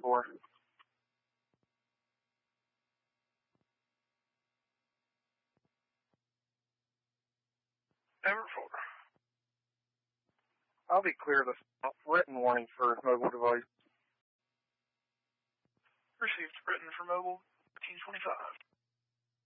for? Ever 4. I'll be clear of the written warning for mobile device. Received written for mobile 1525.